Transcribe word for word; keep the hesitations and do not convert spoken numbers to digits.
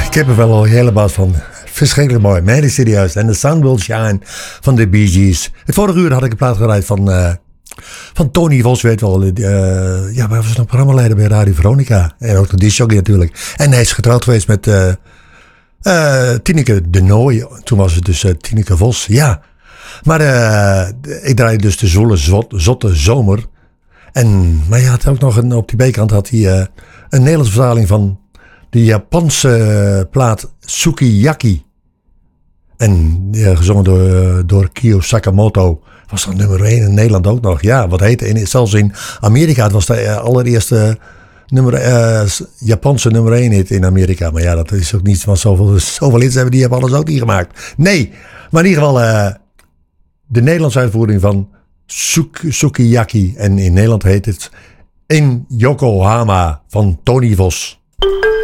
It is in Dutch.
Ik heb er wel al helemaal van. Verschrikkelijk mooi. Mary serieus. En The Sun Will Shine van de Bee Gees. Het vorige uur had ik een plaat gedraaid van, uh, van Tony Vos, weet wel. Uh, ja, hij was nog programmaleider bij Radio Veronica. En ook de discjockey natuurlijk. En hij is getrouwd geweest met uh, uh, Tineke de Nooy. Toen was het dus uh, Tineke Vos. Ja. Maar uh, ik draaide dus de zoele, zot, zotte zomer. En, maar ja, had ook nog een, op die B-kant had hij uh, een Nederlandse vertaling van de Japanse uh, plaat Sukiyaki. En ja, gezongen door, door Kyo Sakamoto. Was dat nummer één in Nederland ook nog. Ja, wat heette. In, zelfs in Amerika. Het was de uh, allereerste nummer, uh, Japanse nummer één hit in Amerika. Maar ja, dat is ook niet. Want zoveel, zoveel hits hebben die hebben alles ook niet gemaakt. Nee, maar in ieder geval uh, de Nederlandse uitvoering van Suk, Sukiyaki. En in Nederland heet het In Yokohama van Tony Vos.